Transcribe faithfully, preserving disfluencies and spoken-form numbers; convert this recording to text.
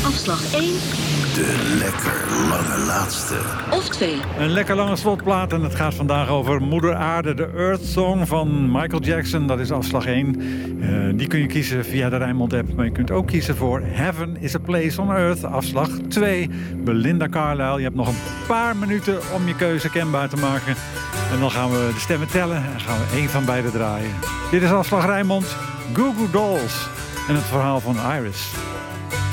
Afslag één. De lekker lange laatste. Of twee. Een lekker lange slotplaat en het gaat vandaag over Moeder Aarde, de Earth Song van Michael Jackson. Dat is afslag één. Uh, die kun je kiezen via de Rijnmond-app, maar je kunt ook kiezen voor Heaven is a Place on Earth, afslag twee. Belinda Carlisle. Je hebt nog een paar minuten om je keuze kenbaar te maken. En dan gaan we de stemmen tellen en gaan we één van beide draaien. Dit is afslag Rijnmond, Goo Goo Dolls en het verhaal van Iris.